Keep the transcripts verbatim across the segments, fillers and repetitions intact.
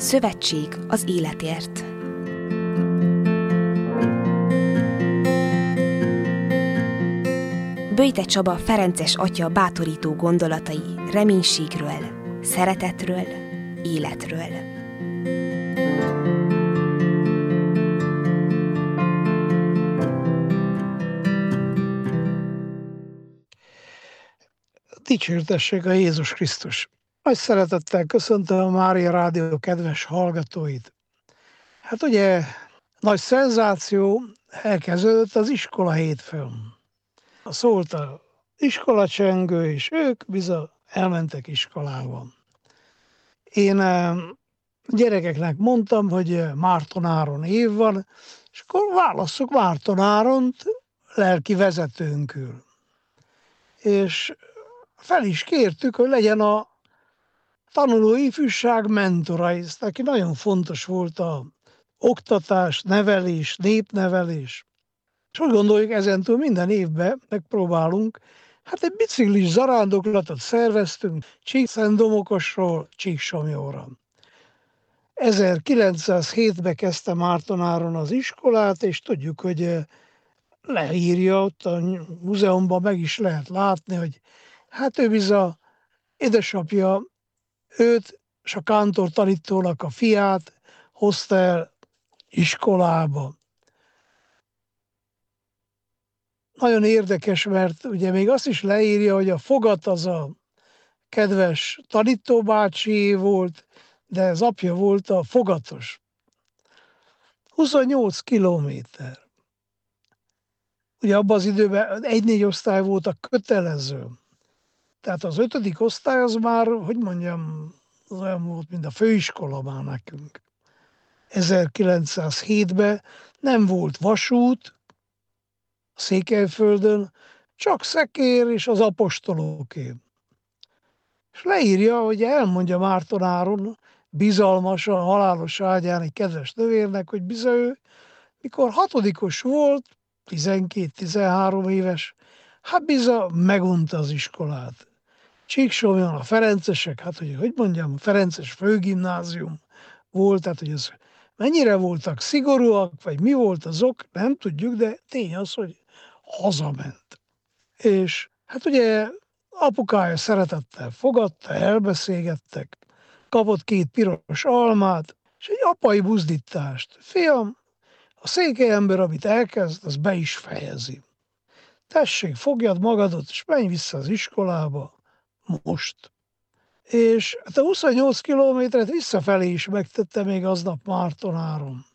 Szövetség az életért. Böjte Csaba ferences atya bátorító gondolatai reménységről, szeretetről, életről. Dicsértessék a Jézus Krisztus! Nagy szeretettel köszöntöm a Mária Rádió kedves hallgatóit. Hát ugye nagy szenzáció, elkezdődött az iskola hétfőn. Szólt az iskolacsengő, és ők bizony elmentek iskolába. Én gyerekeknek mondtam, hogy Márton Áron év van, és akkor válasszuk Márton Áront lelki vezetőnkül. És fel is kértük, hogy legyen a tanuló ifjúság mentora, ez neki nagyon fontos volt a oktatás, nevelés, népnevelés. És úgy gondoljuk, ezentúl minden évben megpróbálunk, hát egy biciklis zarándoklatot szerveztünk Csíkszentdomokosról Csíksomlyóra. ezerkilencszázhétben kezdte Márton Áron az iskolát, és tudjuk, hogy leírja, ott a múzeumban meg is lehet látni, hogy hát ő bizony édesapja őt és a kántor tanítónak a fiát hozta el iskolába. Nagyon érdekes, mert ugye még azt is leírja, hogy a fogat az a kedves tanítóbácsi volt, de az apja volt a fogatos. huszonnyolc kilométer. Ugye abban az időben egy-négy osztály volt a kötelező. Tehát az ötödik osztály az már, hogy mondjam, az olyan volt, mint a főiskola már nekünk. ezerkilencszázhétben nem volt vasút a Székelyföldön, csak szekér és az apostolóké. És leírja, hogy elmondja Márton Áron bizalmasan, halálos ágyán egy kedves nővérnek, hogy bizony ő, mikor hatodikos volt, tizenkét-tizenhárom éves, hát bizony megunta az iskolát. Csíksomlyon a ferencesek, hát hogy, hogy mondjam, a ferences főgimnázium volt, tehát hogy ez mennyire voltak szigorúak, vagy mi volt az ok, nem tudjuk, de tény az, hogy hazament. És hát ugye apukája szeretettel fogadta, elbeszélgettek, kapott két piros almát, és egy apai buzdítást. Fiam, a székelyember, amit elkezd, az be is fejezi. Tessék, fogjad magadat, és menj vissza az iskolába most. És hát a huszonnyolc kilométert visszafelé is megtette még aznap Márton Áron.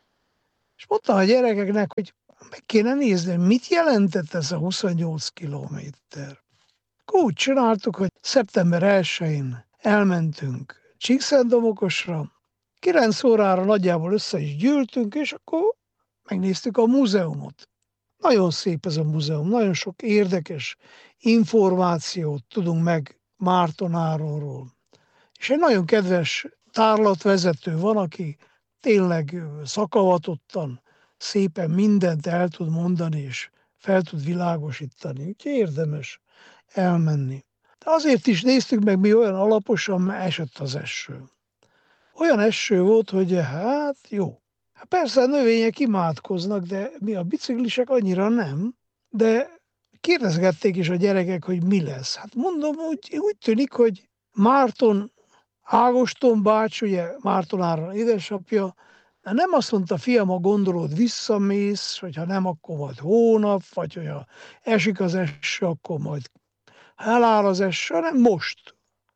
És mondta a gyerekeknek, hogy meg kéne nézni, mit jelentett ez a huszonnyolc kilométer. Akkor úgy csináltuk, hogy szeptember elsején elmentünk Csíkszentdomokosra, kilenc órára nagyjából össze is gyűltünk, és akkor megnéztük a múzeumot. Nagyon szép ez a múzeum, nagyon sok érdekes információt tudunk meg Márton Áronról. És egy nagyon kedves tárlatvezető van, aki tényleg szakavatottan, szépen mindent el tud mondani, és fel tud világosítani. Úgyhogy érdemes elmenni. De azért is néztük meg mi olyan alaposan, mert esett az eső. Olyan eső volt, hogy hát jó. Hát persze a növények imádkoznak, de mi a biciklisek annyira nem, de kérdezgették is a gyerekek, hogy mi lesz. Hát mondom, úgy, úgy tűnik, hogy Márton Ágoston bács, ugye Márton Áron édesapja, de nem azt mondta, fiam, ha gondolod, visszamész, hogyha nem, akkor majd hónap, vagy hogyha esik az eső, akkor majd eláll az eső, hanem most.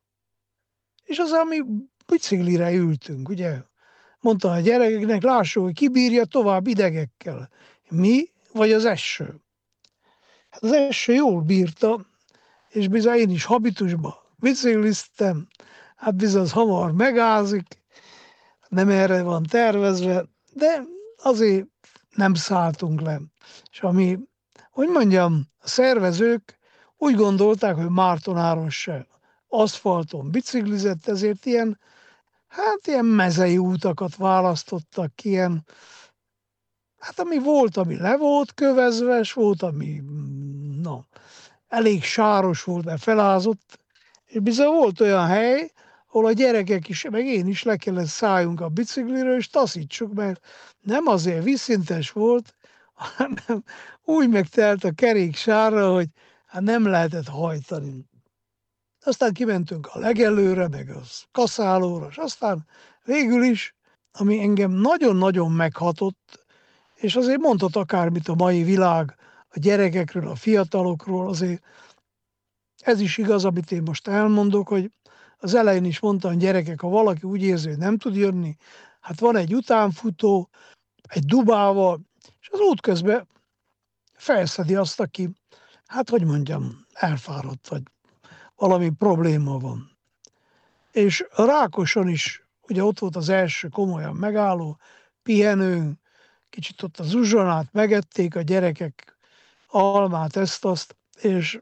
És az, ami biciklire ültünk, ugye, mondta a gyerekeknek, lássuk, hogy ki bírja tovább idegekkel. Mi, vagy az eső? Hát az eső jól bírta, és bizony én is habitusba bicikliztem, hát bizony az hamar megázik, nem erre van tervezve, de azért nem szálltunk le. És ami, hogy mondjam, a szervezők úgy gondolták, hogy Márton Áron se aszfalton biciklizett, ezért ilyen, hát ilyen mezei útakat választottak, ilyen, hát ami volt, ami le volt kövezve, és volt, ami na, elég sáros volt, mert felázott, és bizony volt olyan hely, ahol a gyerekek is, meg én is le kellett szálljunk a bicikliről, és taszítsuk, mert nem azért vízszintes volt, hanem úgy megtelt a kerék sárra, hogy hát nem lehetett hajtani. Aztán kimentünk a legelőre, meg a kaszálóra, és aztán végül is, ami engem nagyon-nagyon meghatott, és azért mondhat akármit a mai világ a gyerekekről, a fiatalokról, azért ez is igaz, amit én most elmondok, hogy az elején is mondtam, gyerekek, ha valaki úgy érzi, hogy nem tud jönni, hát van egy utánfutó, egy dubával, és az útközben felszedi azt, aki, hát hogy mondjam, elfáradt, vagy valami probléma van. És a Rákoson is, ugye ott volt az első komolyan megálló, pihenő, kicsit ott az uzsonát megették a gyerekek, almát, ezt-azt, és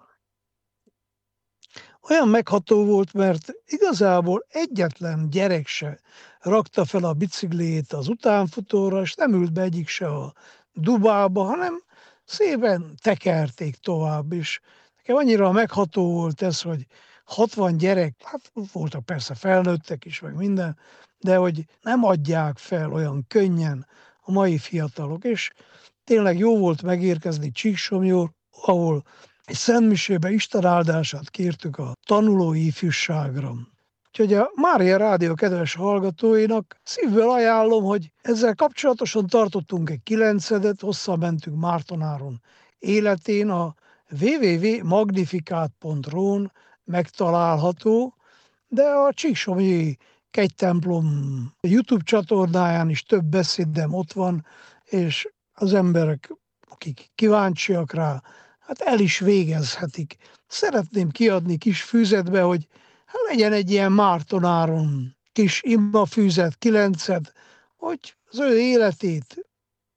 olyan megható volt, mert igazából egyetlen gyerek se rakta fel a bicikliét az utánfutóra, és nem ült be egyik se a dubába, hanem szépen tekerték tovább is. Nekem annyira megható volt ez, hogy hatvan gyerek, hát voltak persze felnőttek is, meg minden, de hogy nem adják fel olyan könnyen a mai fiatalok, és tényleg jó volt megérkezni Csíksomlyóra, ahol egy szentmisébe Isten áldását kértük a tanulói ifjúságra. Úgyhogy a Mária Rádió kedves hallgatóinak szívből ajánlom, hogy ezzel kapcsolatosan tartottunk egy kilencedet, hosszan mentünk Mártonáron életén, a double-u double-u double-u pont magnificat pont ru-n megtalálható, de a Csíksomlyói Kegytemplom YouTube csatornáján is több beszédem ott van, és az emberek, akik kíváncsiak rá, hát el is végezhetik. Szeretném kiadni kis füzetbe, hogy hát legyen egy ilyen Mártonáron kis imafűzet, kilenced, hogy az ő életét,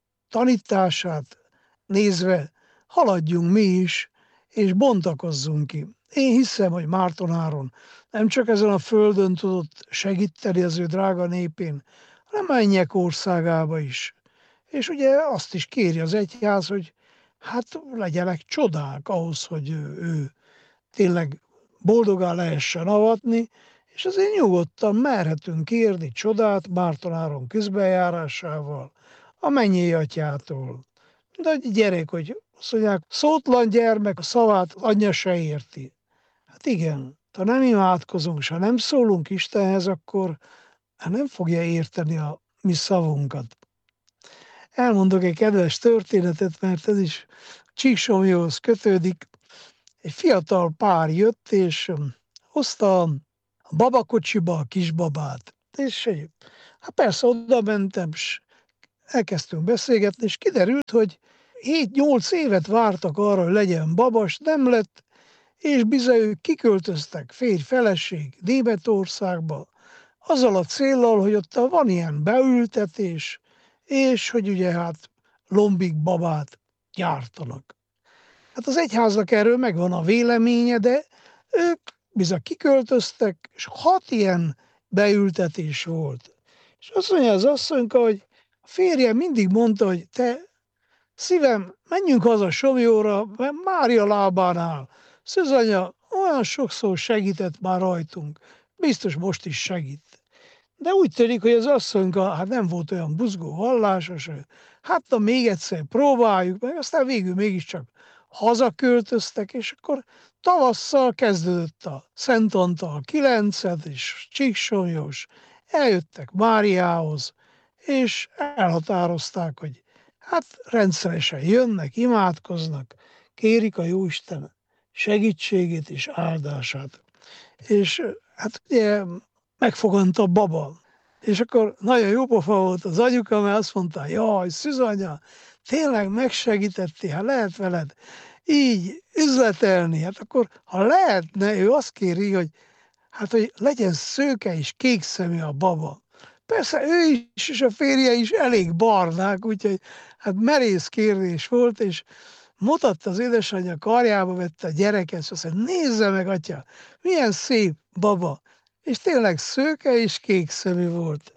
tanítását nézve haladjunk mi is, és bontakozzunk ki. Én hiszem, hogy Mártonáron nem csak ezen a földön tudott segíteni az ő drága népén, hanem mennyek országába is. És ugye azt is kéri az egyház, hogy hát legyenek csodák ahhoz, hogy ő, ő tényleg boldogán lehessen avatni, és azért nyugodtan merhetünk kérni csodát Mártonáron közbenjárásával, a mennyei atyától. De egy gyerek, hogy azt mondják, szótlan gyermek a szavát anyja se érti. Hát igen, ha nem imádkozunk, ha nem szólunk Istenhez, akkor hát nem fogja érteni a mi szavunkat. Elmondok egy kedves történetet, mert ez is Csíksomlyóhoz kötődik. Egy fiatal pár jött, és hozta a babakocsiba a kisbabát. És hát persze oda mentem, és elkezdtünk beszélgetni, és kiderült, hogy hét-nyolc évet vártak arra, hogy legyen babas, nem lett, és bizony ők kiköltöztek férj-feleség Németországba, azzal a céllal, hogy ott van ilyen beültetés, és hogy ugye hát lombik babát gyártanak. Hát az egyháznak erről megvan a véleménye, de ők bizony kiköltöztek, és hat ilyen beültetés volt. És azt mondja az asszonyka, hogy a férje mindig mondta, hogy te szívem, menjünk haza Somlyóra, mert Mária lábánál. Szűzanya olyan sokszor segített már rajtunk, biztos most is segít. De úgy tűnik, hogy az asszonyka hát nem volt olyan buzgó vallásos, hát na még egyszer próbáljuk meg, aztán végül mégiscsak hazaköltöztek, és akkor tavasszal kezdődött a Szent Antal kilenced és Csíksomlyós, eljöttek Máriához, és elhatározták, hogy hát rendszeresen jönnek, imádkoznak, kérik a Jóisten segítségét és áldását. És hát ugye megfogant a baba. És akkor nagyon jó pofa volt az anyuka, mert azt mondta, jaj, Szűzanya, tényleg megsegítettél, ha lehet veled így üzletelni, hát akkor, ha lehetne, ő azt kéri, hogy hát, hogy legyen szőke és kék szemű a baba. Persze ő is, és a férje is elég barnák, úgyhogy hát merész kérdés volt, és mutatta az édesanyja, karjába vette a gyereket, és azt mondja, nézze meg, atya, milyen szép baba. És tényleg szőke és kék szemű volt.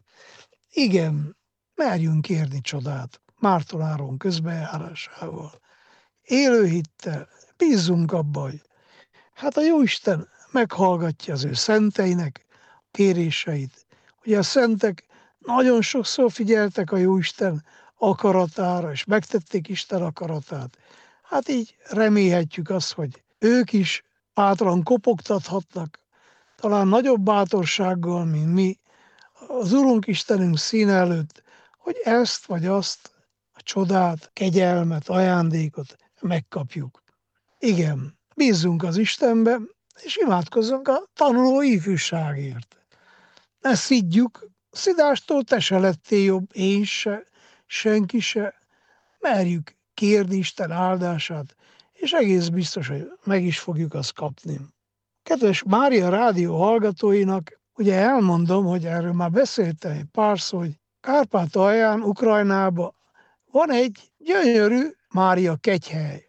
Igen, merjünk kérni csodát Mártonáron közbenjárásával. Élő hittel, bízzunk abba, hogy hát a Jóisten meghallgatja az ő szenteinek kéréseit. Ugye a szentek nagyon sokszor figyeltek a Jóisten akaratára, és megtették Isten akaratát. Hát így remélhetjük azt, hogy ők is bátran kopogtathatnak, talán nagyobb bátorsággal, mint mi, az Urunk Istenünk színe előtt, hogy ezt vagy azt, a csodát, kegyelmet, ajándékot megkapjuk. Igen, bízzunk az Istenbe, és imádkozzunk a tanuló ifjúságért. Ne szidjuk, szidástól te se lettél jobb, én se, senki se. Merjük kérni Isten áldását, és egész biztos, hogy meg is fogjuk azt kapni. Kedves Mária Rádió hallgatóinak, ugye elmondom, hogy erről már beszéltem egy párszor, hogy Kárpátalján, Ukrajnában van egy gyönyörű Mária kegyhely,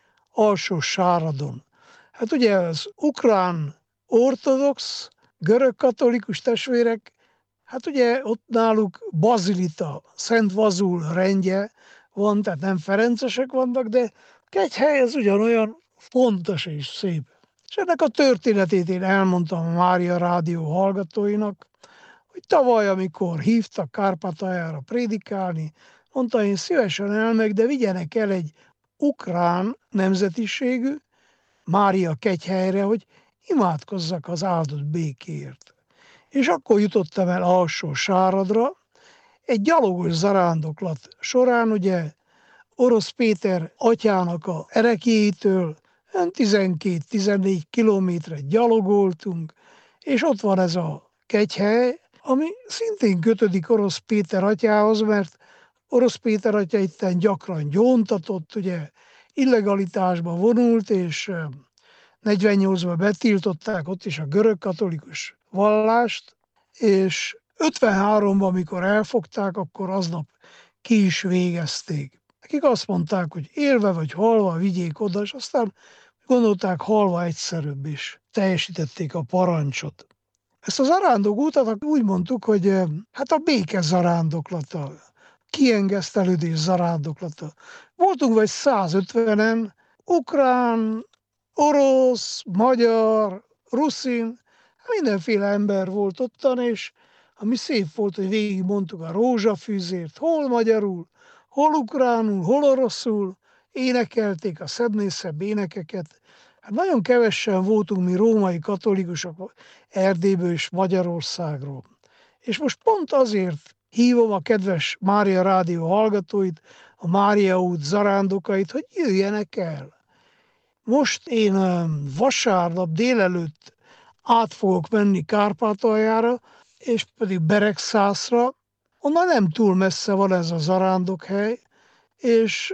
Alsó-Sáradon. Hát ugye az ukrán ortodox, görög-katolikus testvérek, hát ugye ott náluk bazilita, Szent Vazul rendje van, tehát nem ferencesek vannak, de kegyhely az ugyanolyan fontos és szép. És ennek a történetét én elmondtam a Mária Rádió hallgatóinak, hogy tavaly, amikor hívtak Kárpátaljára prédikálni, mondta, én szívesen elmegyek, de vigyenek el egy ukrán nemzetiségű Mária kegyhelyre, hogy imádkozzak az áldott békéért. És akkor jutottam el Alsó-Sáradra, egy gyalogos zarándoklat során, ugye Orosz Péter atyának a ereklyétől tizenkét-tizennégy kilométert gyalogoltunk, és ott van ez a kegyhely, ami szintén kötődik Orosz Péter atyához, mert Orosz Péter atya itten gyakran gyóntatott, ugye illegalitásba vonult, és negyvennyolcban betiltották ott is a görög-katolikus vallást, és ötvenháromban, amikor elfogták, akkor aznap ki is végezték. Nekik azt mondták, hogy élve vagy halva vigyék oda, és aztán gondolták, halva egyszerűbb is. Teljesítették a parancsot. Ezt a zarándokútat úgy mondtuk, hogy hát a béke zarándoklata, kiengesztelődés zarándoklata. Voltunk vagy százötvenen, ukrán, orosz, magyar, ruszin, mindenféle ember volt ottan, és ami szép volt, hogy végig mondtuk a rózsafűzért, hol magyarul, hol ukránul, hol oroszul, énekelték a szebbnél szebb énekeket. Hát nagyon kevesen voltunk mi római katolikusok Erdélyből és Magyarországról. És most pont azért hívom a kedves Mária Rádió hallgatóit, a Mária út zarándokait, hogy jöjjenek el. Most én vasárnap délelőtt át fogok menni Kárpátaljára, és pedig Beregszászra. Onnan nem túl messze van ez a zarándokhely, és